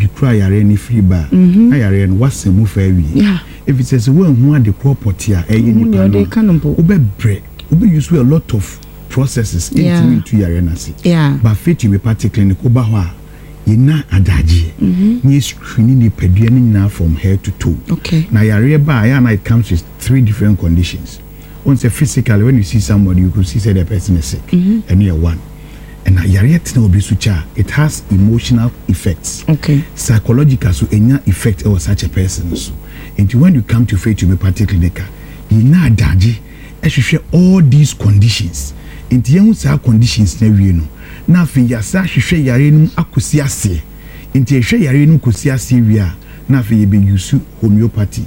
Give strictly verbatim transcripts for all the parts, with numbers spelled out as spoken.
baby cry yare ni free bar na yare no wasemu fa wi if it says we hu ade property a eye ni pa no obe bre obe use a lot of processes into into yare na see but fit you be particularly ko ba ho a yina adaje ni screening ni pedua ni na from head to toe okay na yare ba ya na it comes with three different conditions. Once physically, when you see somebody, you could see say the person is sick, mm-hmm. and you're one. And it has emotional effects. Okay. Psychological, so any effect of such a person. So, and when you come to faith to be particularly, you know, daddy, I should share all these conditions. And the young conditions, never you know. Now, for your sa, she share yarenum akusiasi. And the share yarenum kusiasi, we are now for you be used homeopathy.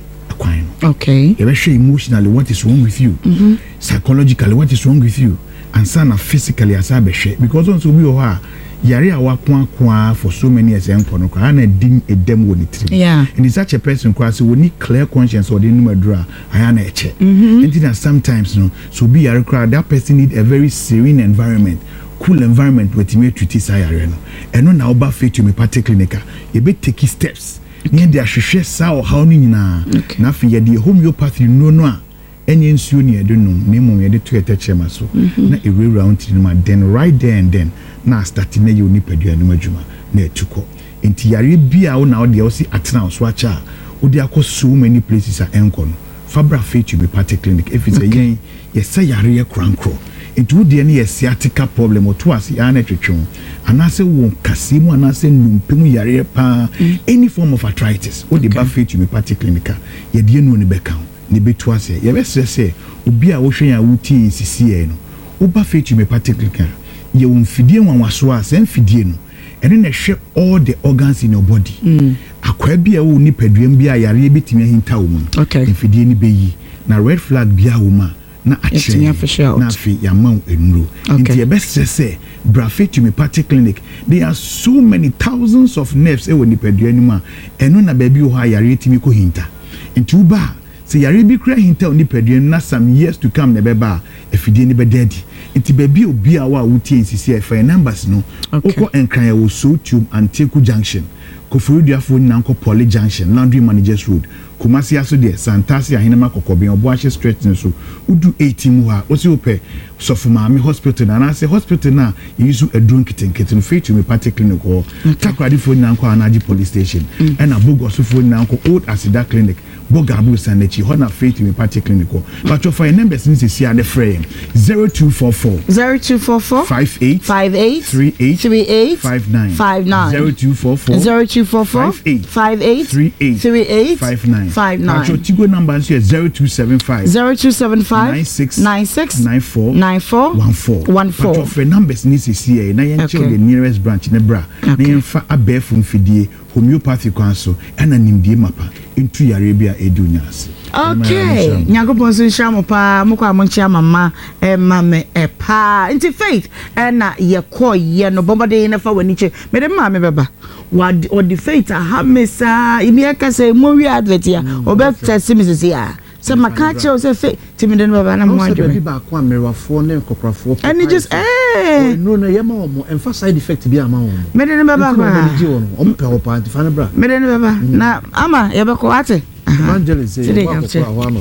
Okay. You show emotionally what is wrong with you, mm-hmm. psychologically what is wrong with you, and sana physically as I be share. Because once we are yari awa kwa kwa for so many years and kono kwa na din a dem woni three. Yeah. And it's such a person kwa so we need clear conscience or the number draw ayana eche. And then sometimes no so be yari kwa that person need a very serene environment. Cool environment with me to teach ayare no. And no na oba faith you me particularly clinical. You be take steps. Near the asheshe sa or how ni na na fi ye the homeopathy no no a enye nsuo ni edo no nemo ye de to etechema so na ewe round ni ma then right there and then na start na ye oni padua no adwuma na etuko enti yare bia wo na wo de wo si atena so acha wo de akọ so many places a enko no fabra fit to be party clinic if it's a yen ye say yare ye krankro into the any sciatica problem or to us yana twetwe anase won kasemu anase numpemu yare pa any form of arthritis what the bath fit to be party clinical ye de enu ne beka ne betu ase ye be sese obi a wo hwen ya wuti nsisi no wo bath fit to be party clinical ye won fidie wanwaso a sen fidie no ene na hwe all the organs in your body akwa bia wo ni paduam bia yare betimi ahinta wo mu fidie ni beyi na red flag bia wo ma na ache na fi yamau enro nti e best say brafet to me party clinic there are so many thousands of nerves e woni padua ni ma eno na ba bi ho ayare timi ko hinta nti uba se yare bi kra hinta oni padua na some years to come na beba efidie ni be daddy nti ba bi obi a wa wutie nsisi e fa numbers no okọ enkran ya wo so tube anteku junction Kofurudiafo Nanko Poly Junction, Laundry Managers Road, Kumasi aso de Santasi ahinema kokobin oboache stretch so udu eighty mu ha osi ope Sofumami hospital na na say hospital na use a drunk kitten kitten fit to me party clinic or Takradi fo Nanko Anaji police station and a Bogoso fo Nanko old Asida clinic Bogabu Sanechi hona fit to me party clinic but your phone numbers need to see the frame zero two four four zero two four four five eight five eight three eight three eight five nine five nine zero two four four zero two four four five eight three eight three eight five nine five nine. Your Tigo number is zero two seven five zero two seven five nine six nine six nine four nine four one four one four. But your numbers need to see here. Now you check the nearest branch in Nebra. Now you fa a bear from Fidie homeopathy council and an India mapper into Arabia Edunas. Okay, Nyago so shamo pa moko amonchia mama e mame e pa into faith and na ye call ye no bomba de na fa waniche me de mame beba what or the faith a hamesa imi aka say mo wi advert ya obe test me say ya say maka che say faith timi de baba na mo adwe be ba kwa merwafo ne kokkrafo and just eh no no ye ma o emphasize side effect bi ama o me de baba kwa o mpe o pa antifana bra me de baba na ama ye be ko ate evangelist say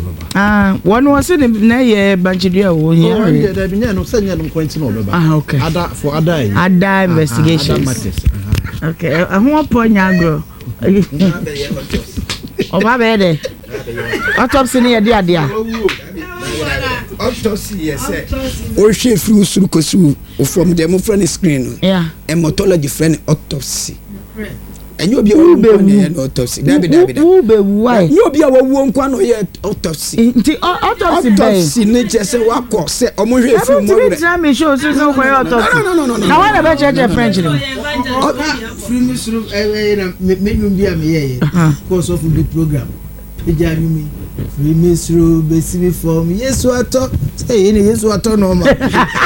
ah one was in na ye banchidua wo here oh yeah there be no say no point no baba ah okay ada for ada ada investigations okay ahun opo nyagro o ba be de autopsy ni ye dia dia autopsy yes o she through through kosu from the friend screen yeah hematology friend autopsy and you be on autopsy dabi dabi who be why you be awu nkwa no ye autopsy nti autopsy autopsy ne je se wakọ se omo hwe fi mo re tell me show so so kwa autopsy no no no no na why be check French ni free through eh na menu bia me ye course of the program eja mi free me through basic form yesu ato say ni yesu ato no ma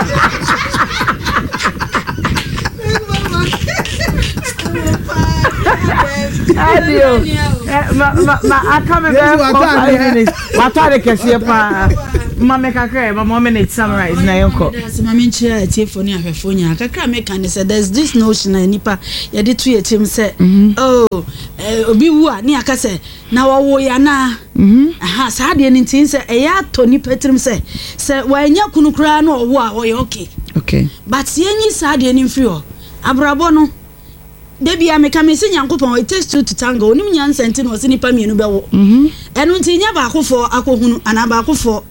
Adio ma ma ma aka me be for five minutes what are the kesi pa Mama kakra, my mom and summarize na yonko. That's my main chair at Tiffany and Fefonia. Kakra make and said there's this notion and nipa ya did two him say, oh, Obi Wa ni akase na wawo ya na. Aha, sad and intin say, a ya Tony Petrum say, say, when ya kunukra no wa or okay. Okay. But yenny sad and inferior. Abrabono. Debi ameka me se Nyankopon it takes two to tango onim nyan senti no se nipa mienu bewo mhm eno nti nya ba akofo akohunu ana ba akofo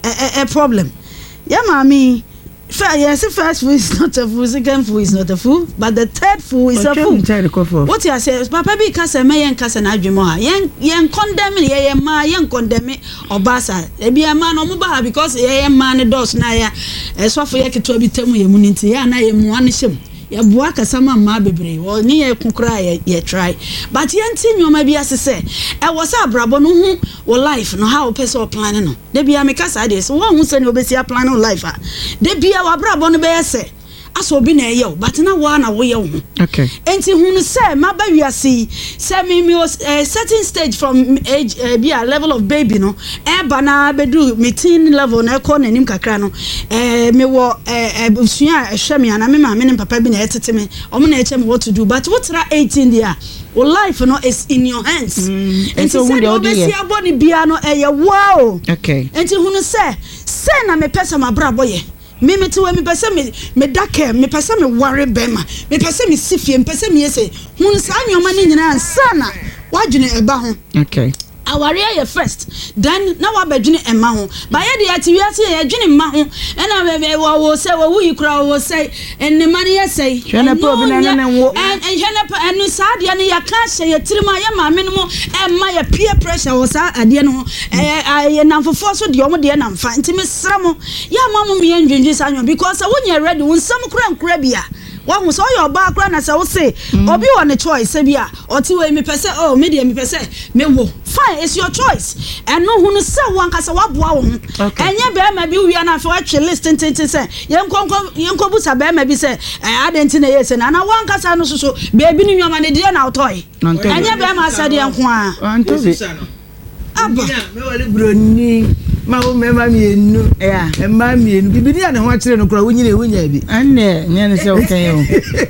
a problem ya mami yes first fool is not a fool second fool is not a fool but the third fool is a fool what you say papa bi ka se me yen ka se na adwemo ha yen yen condemn ye yen ma yen condemn obasa e bi ma no mo ba because ye yen ma ne dos na ya esofo ye keto bi temu ye mu nti ya na ye mu ane hyem ya bua kasama ma bebre wo ni ye kukura ye, ye try but ye nti nyoma bi asese e wo sa brabo no hu wo life no how person plan no de bia me kasa de so wo hu se ne obesi plan no life a de bia wa brabo no be yese aso bi na ye but na wa na wo ye wo okay enti hu no se ma ba wiase se me me was a certain stage from age uh, be a level of baby no e ba na bedu me teen level na e ko nanim kakra no eh me wo eh busua ehwe me ana me ma me ne papa bi na etete me omo na eche me what to do but what ra eighteen there well life no is in your hands enti so hu de obesi aboni bia no eh wow okay enti hu no se se na me pesa ma brabo ye me me to me pese me me dake me pese me worry bema me pese me sifie me pese me yese hun sa nyoma ni nyina ansa na wadwene eba ho okay aware ye first then na wa badwene ema ho ba ye de ati wiase ye dwene ma ho ena be wo se wo wi kura wo se enne mane ye se hwene pa obi na ne wo en hwene pa enu sa de ne ya ka hye ye tirima ye ma me no mo ema ye peer pressure wo sa ade no eh ye namfofo so de omo de namfa ntimi sramo ya ma mo me ye ndwendwe sa nyo because wo nya ready wo nsam kura nkura bia wahu so your back kura na se wo se obi wo ne choice bia oti we me pese oh me de me pese me wo fine it's your choice and no hunu se wankasa waboa wo enye be ma bi wia na fa atwe list tente se yenkonko yenkobusa be ma bi se adenti na yese na na wankasa no soso bebi ni nwama ne de na otoi enye be ma asa de enko a antobi aba me wale broni ma wo me ma mi enu yeah e ma mi enu bibiri na ho akire no kura wo nyine wo nya bi anne nya ne se o kan yo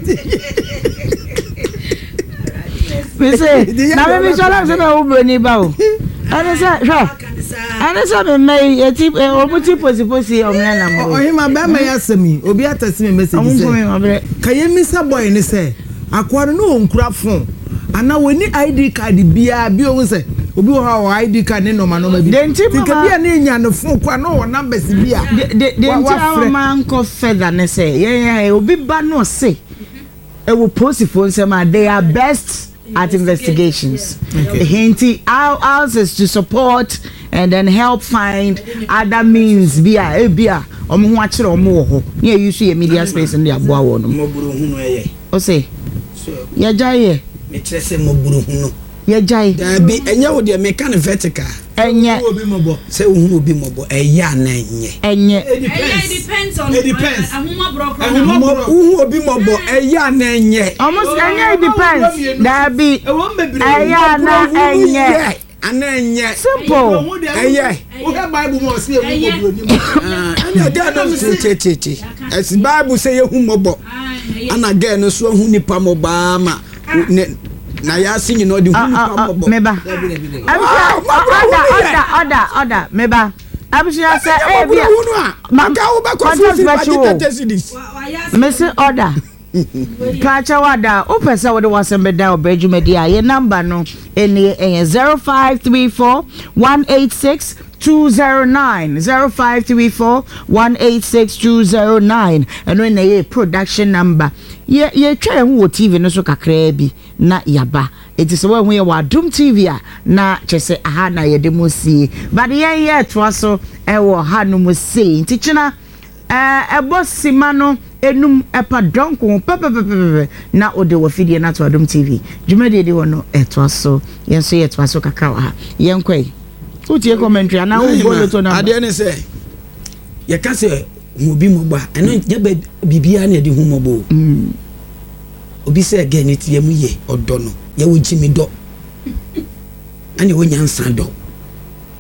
we say na me so la se na wo broni ba o ane se hwa ane se me mai eti o muti posi posi o mna na mo o hima ba ma ya sami obi atasi me message se kayemisa boy ne se akwaro no onkura phone ana woni I D card bia bi o se obi wo ha I D card ne no ma no ma bi tika bia na nya no phone kwa no numbers bia de de nti ma nko feather ne se ye ye obi ba no se e wo posi phone se ma they are best at investigations. Okay. Hinty ours is to support and then help find other means via via omo ho akere omo ho na use your media space in the aboa wo no mo buru hu no ye o say ya jaye me kire se mo buru hu no ya jaye da bi enye wo de me kan vertical enye obi mobo se hu obi mobo eya na enye enye it depends on it depends ahuma brokro hu obi mobo eya na enye almost enye it depends da bi e won bebre eya na enye ana enye simple eye wo ka bible mo se e wo broni ah ana da no se che che as bible say ye hu mobo ana ga no so hu nipa mo ba ma na ya sinyi no de hu nipa mobo meba order order order order meba abusha say eh bia maka wo ba ko fi fi test me say order Pacha wada o pesa wo de wasembe da obejumedi a ye number no eni eh zero five three four one eight six two zero nine zero five three four one eight six two zero nine eno na ye production number ye ye twa hu T V no so kakra bi na yaba eti so we hu ye Wadum T V a na chese aha na ye de mosie but ye ye to so e wo ha no mosie nti china eh ebosima no enum epa donko pepepepe na ode wo fidie na to Wadum T V dwumade de wono eto so yen so ye to so kakra wa ha yen kwai utie commentary na wo bolo to na ade ne se ye ka se hu bi mo ba eno nya ba bibia na de hu mo bo mm obi se again it ye mu ye odo no ye wo jimi do ani wo nyansa do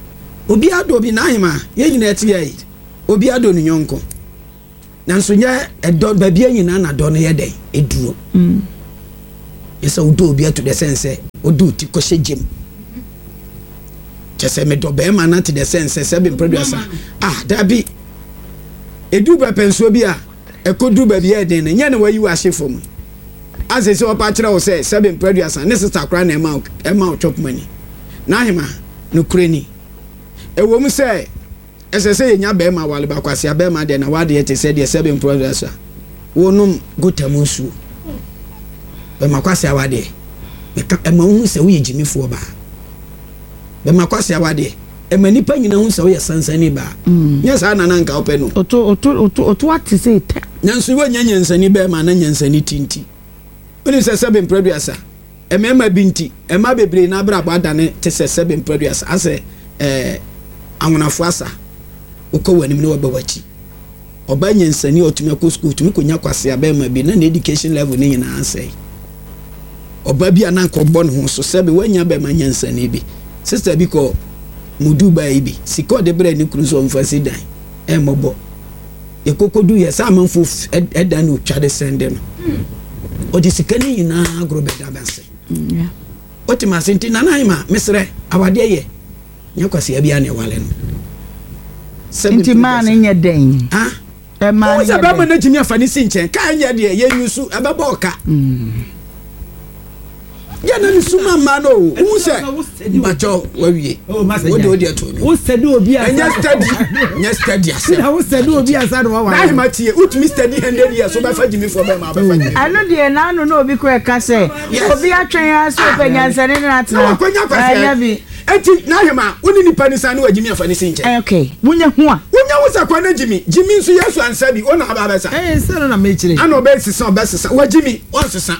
obi ado obi na ahima ye nyina eti ye obi ado no nyonko nanso nya edo ba bia nyina na do no ye den eduro mm yesa udo obi ato de sense odo ti ko hye gem chese me do be ma na ti de sense seven producer ah da bi edu ba penso bi a ekodu ba bi e den nya na wayi wa hye fom ase se opa kire wo se seven producer ne sister kra na ema ema chop money na ahima no kreni ewo mu se ese se nya be ma wale ba kwase be ma de na wade ye te se de seven producer wonum gotamusu be ma kwase awade me ka ema hu se wo ye jimifo ba be ma kwase awade ema nipa nyina hu se wo ye sansani ba nya sa na na nka ope no oto oto oto oto ate se te nyanso wo nya nyansani be ma na nyansani tinti oni se seven producer ema ma binti ema bebre na bra ba dane te se seven producer ase eh anwonafo asa uko wanim ne wabawachi oba nyansani otumi ko school tumi ko nya kwase abema bi na education level ni nyina ansai oba bi anan ko bon ho so sebe wanya be ma nyansani bi sister bi ko mudu ba ibi siko de bre ni cruise mfasi dan e mobo e kokodu ye sa manfo edan no twa de sende no odi sikani nyina agrobe da banse yeah otima senti na naima mesre awade ye nya kwase abia ne wale no Inti man nya den ha e man nya ba na jimi afani sinchen ka nya de ye yusu e ba boka mm ya na ni suma ma no hu se bacho wawie oh master wo de odi ato wo sedi obi asa nya study nya study asa na wo sedi obi asa do wa wa na ma tie utumi study one hundred years so ba fa jimi for ba ma ba fa jimi ano de na no no obi ko e ka se obi atwen aso pe nyansane na atena anya bi eti na hema woni nipa ni san wa jimi afani sinche eh okay munya hu a wonya wo sa kwa na jimi jimi nso yesu ansa bi ona aba ba sa eh sero na me kire ana obe sisa obe sisa wa jimi on sisa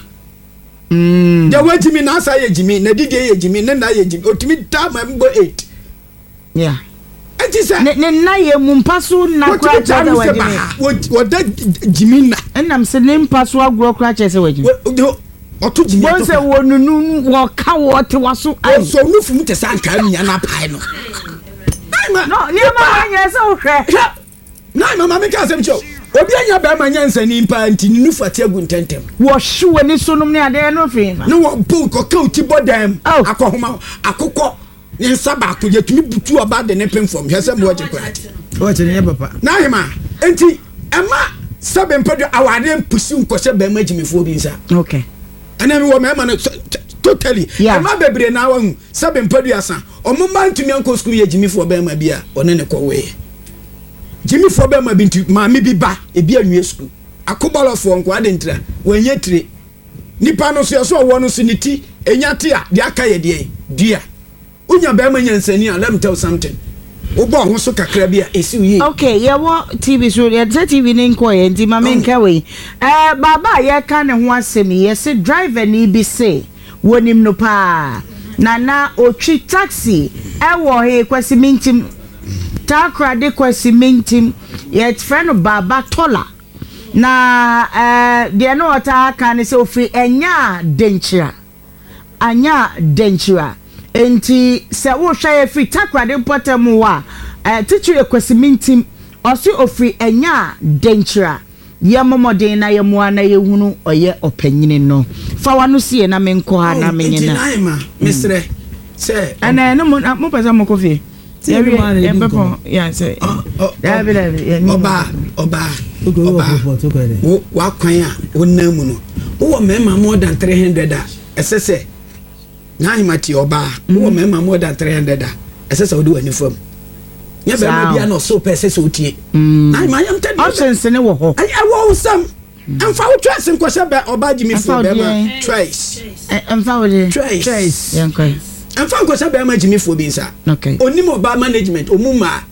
mm ya wa jimi na asa ye jimi na didi ye jimi na na ye jimi otimi ta ma mbo eight yeah eti sa ne ne na ye mu mpaso na kra cha da wa jimi wo da jimi na enam se ne mpaso agro kra cha se wa jimi oto jimi to se wo nunu wo ka wo te waso ai so nufu mu te san ka nya na pai no no ni ma anya se wo hwe na mama me ka sem cho obi anya ba ma nyansa ni mpa nti ni nufu ate agu ntentem wo hwe ni so num ne ade no fi ma no wo bu ko ka uti bodam akohoma akokọ ni nsaba ko yetumi butu oba de ne pem from hwese mo waje kwa wo che ne papa na hima enti ema sabe mpedo awade mpusi nkose ba ma jimifo bi nsa okay ana mi wo ma na totally ema bebre na wa hu sabe mpedo asa omuma ntumi anko school ye jimifo ba ma bia one ne ko we jimifo ba ma bintu ma mi bi ba e bi anwe school akobolofo nko ade ntra wanye tire nipa no so ye so wo no so niti enyate a de aka ye de dia unya ba ma nyansani a let me tell something obo ho so kakra bia esi uyi okay ye wo tv so ye tv ni nko ye ndi ma me nka we eh baba ye ka ne ho asem ye se driver ni bi se wonim no pa na na otwi taxi e wo he kwasi mintim takra de kwasi mintim ye friend baba tola na eh de no ota ka ne se ofi enya denchira anya denchira enti se wo hwa ye fi takra de potem wa eh tichu ye kwasi mintim osi ofi enya denchira ye momoden na ye moa na ye hunu oye opanyini no fa wanu sie na menko ha na menyina naima misre se ana no mo pesa mo kofi ye bi e bepo ya se ya bi da bi oba oba oba wo wa kwan a wonamu no wo mema more than three hundred a esese naima ti oba wo mema more than three hundred a esese wo de wani fam ya be ma bia no so pese so tie naima yam tadi options ne wo ho ai wo sam amfa wo choice nko se be oba jimi fo be ma choice amfa wo de choice yanko amfa nko se be ma jimi fo bi nsa okay onimo ba management omuma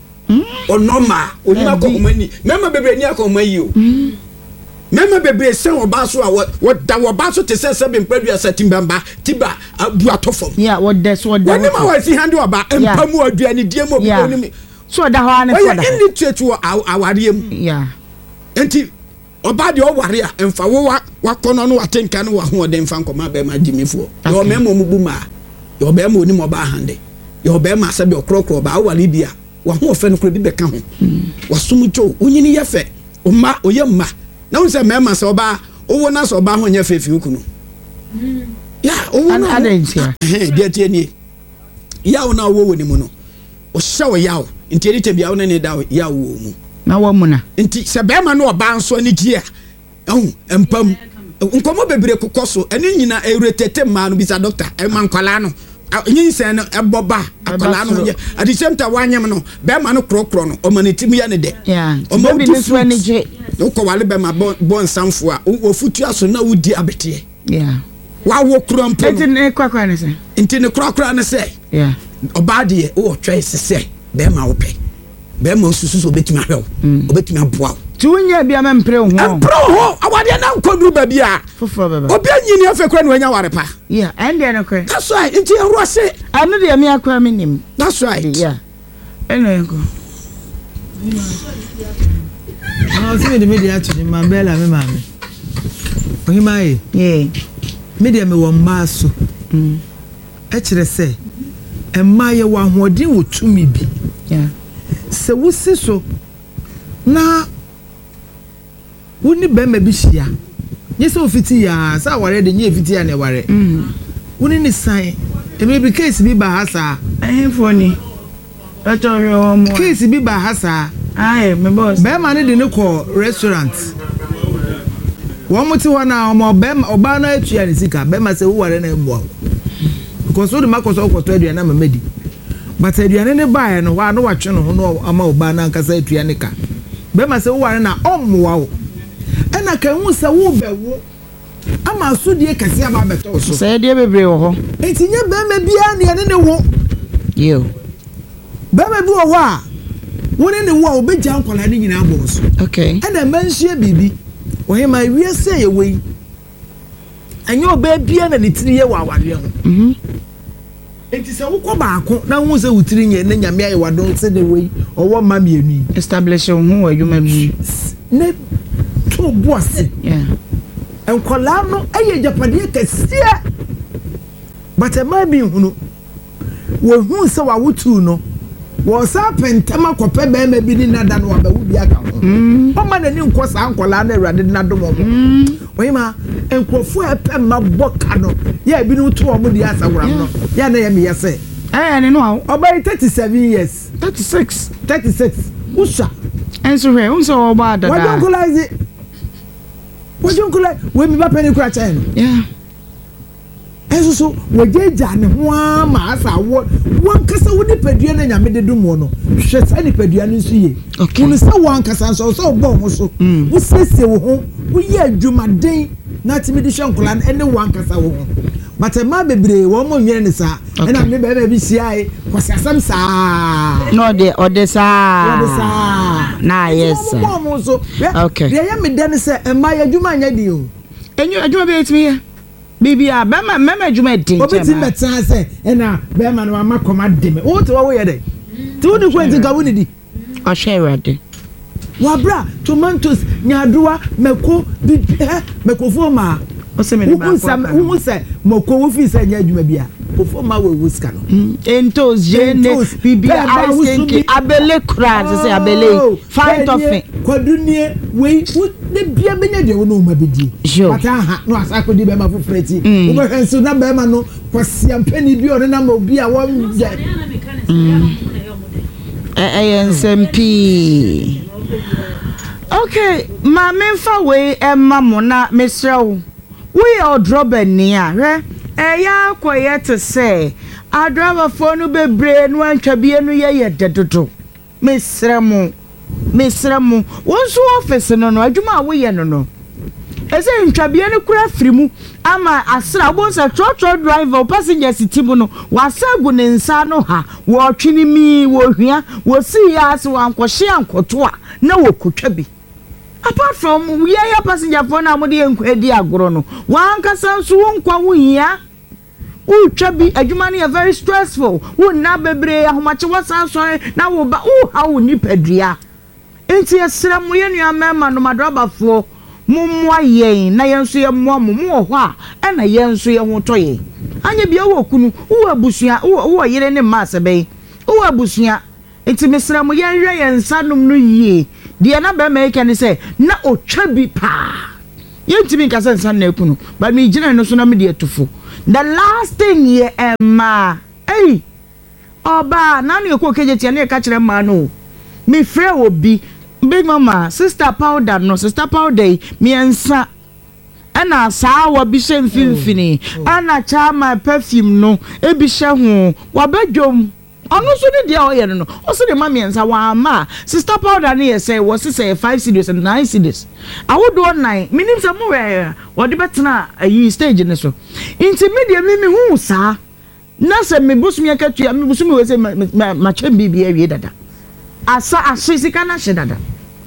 onoma onima ko mani mema bebre ni akọ mayi o mema bebre se oba so a wo da wo ba so te se se be mpadu asatimbamba tiba abu atofom yeah what that's what that onima wa si hande oba empamu aduani die mo onimi so da ho ane so da oya illiterate wo aware mu yeah enti oba de o ware a emfa wo wa kono no watenka no wa ho de emfa nkoma be ma jimifo yo mema mu bu ma yo be ma onimo ba hande yɛ ɔbɛrima sɛ bi ɔkorɔkorɔ ba awale bi a waho ɔfɛ no koro bi bɛka ho wasum two wonyini yɛ fɛ ɔma ɔyɛ mma na wɔn sɛ mɛrima sɛ ɔbaa owó na sɛ ɔbaa ho nyɛ fɛ fi okunu ya owó na ɛhɛn deɛ tie nie yaw na ɔwɔ wɔ ne mu no ɔhyɛ wɔ yaw nti ɛdi tɛ bi yaw na ne da yaw wɔ mu na wɔ mu na nti sɛ bɛrima no ɔbaa nso ne gye a ɛho mpam nkɔmɔ bebree kokɔ so ɛne nyina ɛwuretete mmaa no bisa dɔkta ɛma nkɔlaa no nyinsɛn no ɛbɔ ba akɔlaa no yɛ at the same time wanyam no bɛrima no korɔkorɔ no ɔma ne tim yɛ ne dɛ ɔma otu fruit wokɔ wale bɛrima bɔ nsamfo a wɔfutu aso na wodi abeteɛ wawo kura mpo nti ne kwakwa ne sɛ nti ne korakora ne sɛ ɔbaa deɛ wowɔ twɛ sɛ bɛrima wopɛ bɛrima osusu so obɛtumi ahwɛ wo obɛtumi aboa wo ti wonya bia ma mpre ho mpre ho awadeɛ na nkɔduru baabi a foforɔ bɛba obi anyini afɛ kora ne wanya ware pa yeah and then okay that's right nti ɛwura se ano de me akora me nim that's right yeah ɛno yɛnkɔ ah ɔsɛ de media to ma bela me ma me ohima ye yeah media me wɔ mmaa so mm ɛkyerɛ sɛ ɛmmaa yɛ wɔ ahoɔden wɔ tumi bi yeah sɛ wusi so na woni bɛma bi hyia nye sɛ ofiti ya sɛ aware de nye ofiti ya na aware mm woni ni san eme bi case bi ba ha saa eh foni ato hwe o mo case bi ba ha saa ai me boss bɛma ne de ne kɔ restaurant wɔn mo ti hɔ na ɔmo bɛma ɔba na atua ne sika bɛma sɛ woware na eboa because wo de makoso ɔkɔtɔ aduane na mamadi but aduane ne bae no wa no watwe no ho no ama ɔba na nkasa atua ne ka bɛma sɛ woware na ɔmmoa wo ɛna ka hu sɛ wo bɛwo ama asodie kɛse aba bɛtɔ so sɛ de bebre wɔ hɔ enti nye bɛma bia ne ne ne wo yo bɛma bi wɔ hɔ a wo ne ne wo a obɛgya nkwala ne nyina abɔ so okay ɛna manhye bibi ohima wie sɛ yɛ wei ɛnyɛ ɔbɛ bia na ne tiri yɛ wɔ awareɛ ho mhm enti sɛ wokɔ baako na hu sɛ wotiri nyɛ ne nyame ayɛ wadon sɛ de wei ɔwɔ ma mienu establish ho wɔ adwuma bi ne to boss yeah enkola no eye japade kɛseɛ but e ma bi hunu wo hu sɛ wa wotu no wo sa pentama kɔpɛ ba ma bi ni nada no aba wo bi aka ho o ma na ni nkɔ sa nkola na awurade na dom mo oyi ma enkrofo e pɛ ma boka no ya bi no to o mo di asawura no ya na ya me yɛsɛ eh ne no a obai thirty-seven years thirty-six thirty-six usha enso hwe unso oba dada what don't collide it what don't collide we mi ba pɛ ne kura kyɛn no yeah enso so wo jeja ne ho ama asa wo won kasa wo nipadua na nyame de dum wo no hwɛ sa nipadua no nso ye wo sɛ won kasa nso so wo ho so wo sese wo ho wo yɛ adwumaden na timi de hwɛ nkola ene won kasa wo ho but ma bebre wo mo nwere ne sa na me ba ba bi siae kwasi asam sa no de ode sa ode sa na yes okay de ya me de ne sɛ ma ya adwuma nya di o enyu adwuma bi etimi ye bibia bema mema adwuma din obi ti metan sɛ ɛna bema no ama kɔma de me wo te wo yɛ de ti wo de kwenti ka wo ni di ɔhwɛ awurade wabra tomatoes nyadoa meko bi eh mekofo ma o se me de ba ko wo se meko wo fi sɛ nya adwuma bia ofo ma wo wo ska no entos jene bibia ice cream abele kra se abele find of it kwadunie we ne bia benya de wo no ma bedi ata ha no asako di be ma fofreti wo be hwenso na be ma no kwasia mpani bi o na ma obi a wo je eh nsmp okay ma memfa we emma mo na mesrew we are drobani a hwe eya akoye to say adraba fo no bebre no antwa bie no ye ye dedodo mesremu mesremu wonso office no no adwuma wo ye no no ese ntwa bie no kura firimu ama asra bonsa trotro driver passenger sitimu no wasagu ne nsa no ha wo twini mi wo hwia wo si ya ase wankɔhye ankoto a na wo kotwa bi apart from we ya passenger for na mode enkwadi agoro no wankasa nso wonkwa wo hia wo twa bi adwuma no very stressful wo na bebre ahomache wasan so na wo ba wo ha wo nipadua enti esra mo ye nua mema no madrobafo mumwa yen na yenso ye mo mo ho a na yenso ye ho toye anya bia wo kunu wo abusua wo yere ne ma asebe wo abusua enti mesra mo yenhwe yensanum no yie de na be make ne say na otwa bi pa yentimi nkasa nsan na ekunu ba me gina no so na me de atufo the last thing ye emma hey oba na no ekwo keje tie na e ka kire ma no me frɛ obi big mama sister powder no sister powder me ensa ana saa wa bi hye mfimfini ana cha my perfume no e bi hye ho wa badwom ono so ne dia oye no o so de ma me ensa wa ma sister powder ne ye say was say five cedis and nine cedis awodo nine minim say mo we wo de betena ayi stage ne so intermediate me me hu saa na se me busumi akatua me busumi we say ma chem bibi awie dada asa asisika na hye dada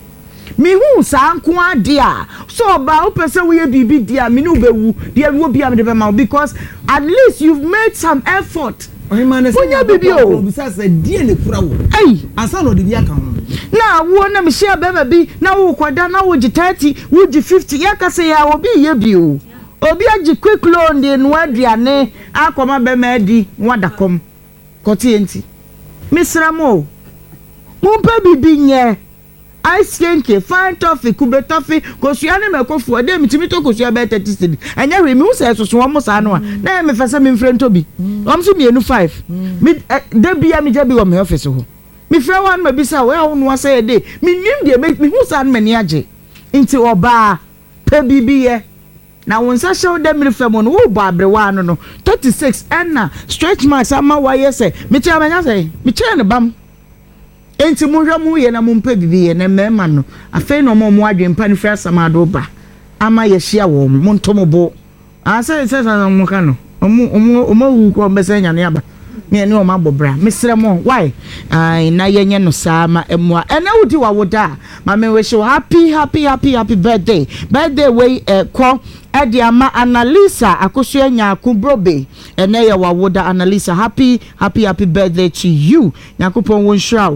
me hu sa nko ade a so ba o pese we bibi dia me no bewu dia wo bia me de be ma because at least you've made some effort onya bibi o bisa se die le kura wo ei asa no de bia ka ho na wo na me share be bi na wo kwada na wo ji thirty wo ji fifty ya ka se ya wo bi ye bi o obi agi quick loan de no aduane akoma be ma di wadakom koti enti misra mo mo pe bibi nye ice kenke fine toffee kube toffee kosua ne mekofu ade mitimi to kosua be thirty cedi enya hwe mi usa so so mo sa no a na me fese me mfrento bi om so mienu five mi de bia mi jabi wo me office ho mi fra wan ma bi sa we ho no say de mi nim de mi hu sa no mani age nti oba pe bibiye na won sa show de mi famo no wo ba abrewa no no thirty-six enna stretch marks ama wa yese mi tia manya say mi tia ne bam enti munhwa mu ye na mumpa bibiye na mema no afei no mo mo adwempa ne fra samado ba ama ye hia wo mo ntomobo asa se sa mo ka no omo omo omo wu ko mbese nya ne aba me ne o ma bobra mesre mo why ai na ye nye no sama emwa ena wudi wa woda ma me wish you happy happy happy happy birthday birthday we eh, ko edi ama Annalisa akoso anya kubrobe ena ye wa woda Annalisa happy happy happy birthday to you yakupon won shraw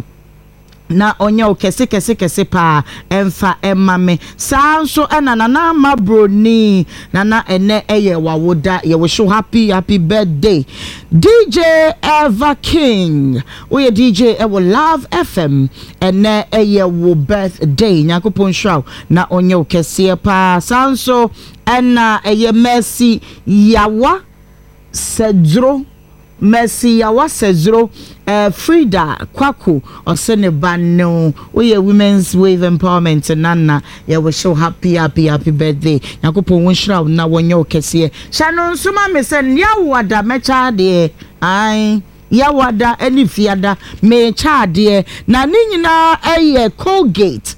na onya okese kese kese pa emfa emame sanso ena na na mabroni na na ene eye wawoda ye wish you happy happy birthday D J Eva King we D J e wo Love F M ene eye wo birthday nyakopon shraw na onya okese pa sanso ena eye Mercy Yawa Sedro Mercy Yawa Sedro Uh, Frida Kwaku osene bano we women's wave empowerment nana ya we show happy happy happy birthday yakopon wonhira na wonye okese shano suma me sen ya wada mecha de ai ya wada eni fiada me cha de na ni nyina eye Colgate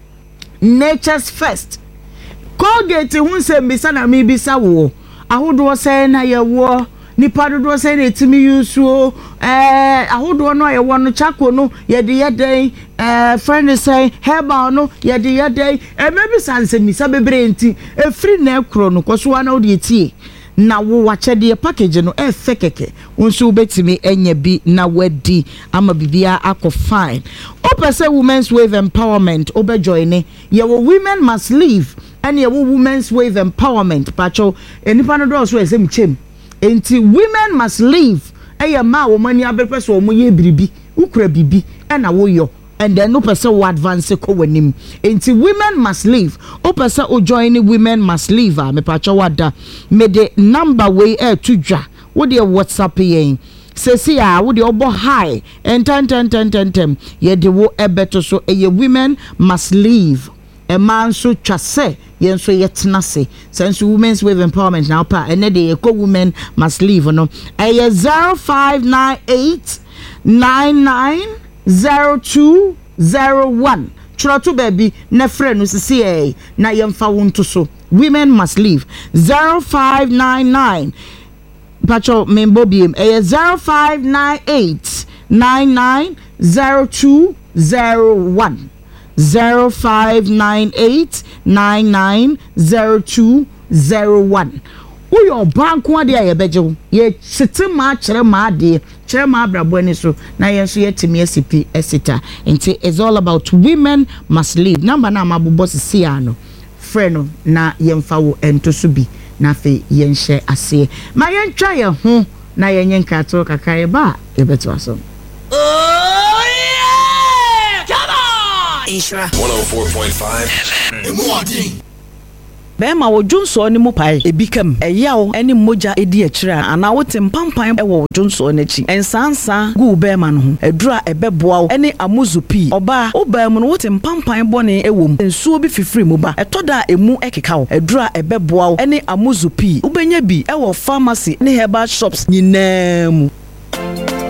Nature's First Colgate hun se mbisa na mi bisa wo ahodo se na ye wo nipa dodo say na etimi yusuo eh ahodo no ye wono chako no ye de ye den eh friend say herbal no ye de ye den e mebi sanse misa bebre nti e free na ekro no koso wa na odi etie na wo wache de package no e fekeke unsu betimi enya bi na wadi ama bibia akọ fine opese women's wave empowerment obejoine ye wo women must live and ye wo women's wave empowerment pacho enipa no do so esem chem enti women must live eya ma wo mani abepeso wo ye biribi ukura bibi na wo yo and then no person wo advance ko wanim enti women must live o person o join women must live a me pacho wada me de number we e tudwa wo de WhatsApp yen sesi a wo de obo high and ten ten ten ten ten ye de wo ebeto so eye women must live a man so twase yen so yetna se sense women's wave empowerment now pa ene de eco women must live no eye zero five nine eight nine nine zero two zero one troto baby na friend no sisi e na yemfa wonto so women must live zero five nine nine pacho membo biem eye zero five nine eight nine nine zero two zero one zero five nine eight nine nine zero two zero one. Uyo bank one day ayebeje ye siti ma chere ma de chere ma abrabo ni so na ye so yetimi asipi esita nti it's all about women must live number na mabubo sisi ano freno na yemfa wo ento so bi na fe yenhye ase ma yentwa ye ho na yenye nkato kakra ye ba ye beto aso. Oh yeah! Come on! Ishra one oh four point five F M. Bema wo Johnson ni mu pai ebikam eyawo eni moja edi akira ana wote mpampan e wo Johnson n'achi ensansa gu bema no ho edura ebeboa wo eni amuzupi oba oba mu no wote mpampan bone ewom ensuo bi fifiri mu ba etoda emu ekeka wo edura ebeboa wo eni amuzupi ubenya bi e wo pharmacy ne herbal shops nyinaa mu